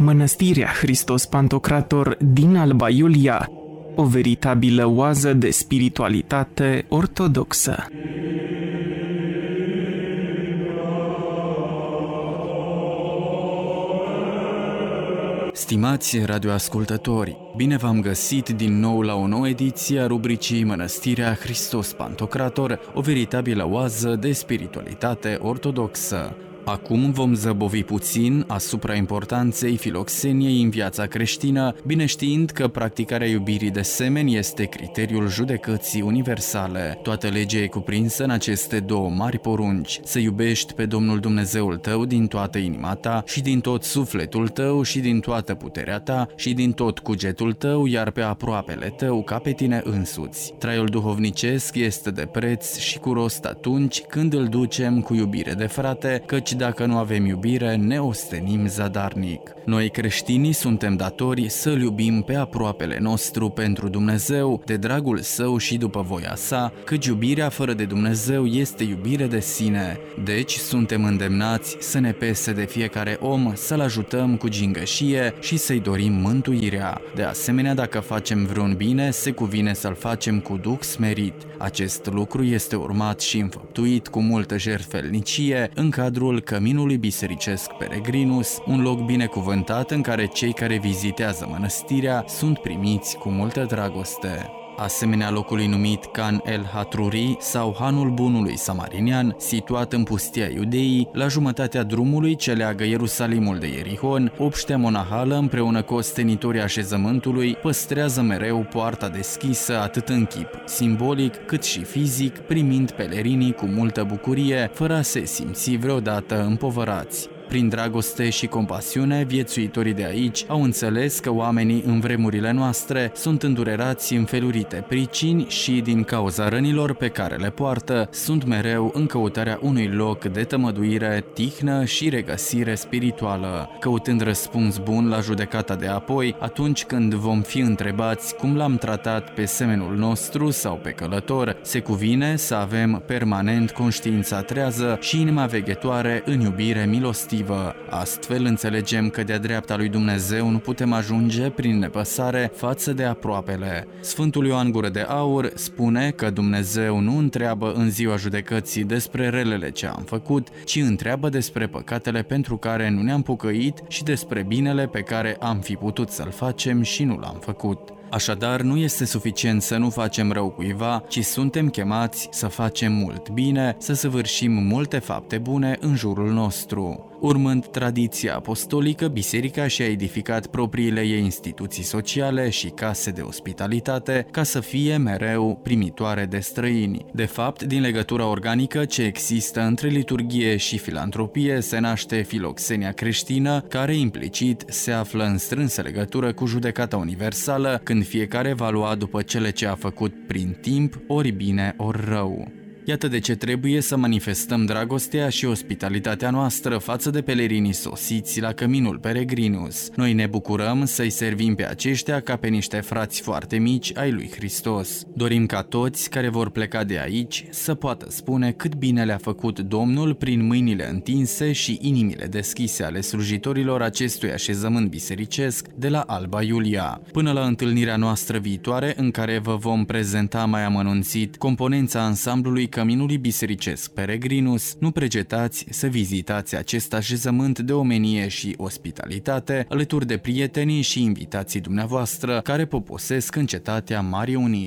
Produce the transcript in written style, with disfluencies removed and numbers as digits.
Mănăstirea Hristos Pantocrator din Alba Iulia, o veritabilă oază de spiritualitate ortodoxă. Stimați radioascultători, bine v-am găsit din nou la o nouă ediție a rubricii Mănăstirea Hristos Pantocrator, o veritabilă oază de spiritualitate ortodoxă. Acum vom zăbovi puțin asupra importanței filoxeniei în viața creștină, bine știind că practicarea iubirii de semeni este criteriul judecății universale. Toată legea e cuprinsă în aceste două mari porunci: să iubești pe Domnul Dumnezeul tău din toată inima ta și din tot sufletul tău și din toată puterea ta și din tot cugetul tău, iar pe aproapele tău ca pe tine însuți. Traiul duhovnicesc este de preț și cu rost atunci când îl ducem cu iubire de frate, căci dacă nu avem iubire, ne ostenim zadarnic. Noi creștinii suntem datori să-L iubim pe aproapele nostru pentru Dumnezeu, de dragul Său și după voia Sa, căci iubirea fără de Dumnezeu este iubire de sine. Deci suntem îndemnați să ne pese de fiecare om, să-L ajutăm cu gingășie și să-i dorim mântuirea. De asemenea, dacă facem vreun bine, se cuvine să-l facem cu duh smerit. Acest lucru este urmat și înfăptuit cu multă jertfelnicie în cadrul Căminului Bisericesc Peregrinus, un loc binecuvântat în care cei care vizitează mănăstirea sunt primiți cu multă dragoste. Asemenea locului numit Can el Hatruri sau Hanul Bunului Samarinian, situat în pustia Iudeii, la jumătatea drumului ce leagă Ierusalimul de Ierihon, obștea monahală împreună cu ostenitorii așezământului păstrează mereu poarta deschisă atât în chip simbolic cât și fizic, primind pelerinii cu multă bucurie, fără a se simți vreodată împovărați. Prin dragoste și compasiune, viețuitorii de aici au înțeles că oamenii în vremurile noastre sunt îndurerați în felurite pricini și, din cauza rănilor pe care le poartă, sunt mereu în căutarea unui loc de tămăduire, tihnă și regăsire spirituală, căutând răspuns bun la judecata de apoi, atunci când vom fi întrebați cum l-am tratat pe semenul nostru sau pe călător. Se cuvine să avem permanent conștiința trează și inima veghetoare în iubire milostivă. Astfel înțelegem că de-a dreapta lui Dumnezeu nu putem ajunge prin nepăsare față de aproapele. Sfântul Ioan Gură de Aur spune că Dumnezeu nu întreabă în ziua judecății despre relele ce am făcut, ci întreabă despre păcatele pentru care nu ne-am pocăit și despre binele pe care am fi putut să-l facem și nu l-am făcut. Așadar, nu este suficient să nu facem rău cuiva, ci suntem chemați să facem mult bine, să săvârșim multe fapte bune în jurul nostru. Urmând tradiția apostolică, biserica și-a edificat propriile ei instituții sociale și case de ospitalitate ca să fie mereu primitoare de străini. De fapt, din legătura organică ce există între liturghie și filantropie se naște filoxenia creștină, care implicit se află în strânsă legătură cu judecata universală, când fiecare va lua după cele ce a făcut prin timp, ori bine, ori rău. Iată de ce trebuie să manifestăm dragostea și ospitalitatea noastră față de pelerinii sosiți la Căminul Peregrinus. Noi ne bucurăm să-i servim pe aceștia ca pe niște frați foarte mici ai lui Hristos. Dorim ca toți care vor pleca de aici să poată spune cât bine le-a făcut Domnul prin mâinile întinse și inimile deschise ale slujitorilor acestui așezământ bisericesc de la Alba Iulia. Până la întâlnirea noastră viitoare, în care vă vom prezenta mai amănunțit componența ansamblului Căminului Bisericesc Peregrinus, nu pregetați să vizitați acest așezământ de omenie și ospitalitate alături de prietenii și invitații dumneavoastră care poposesc în cetatea Marii Uniri.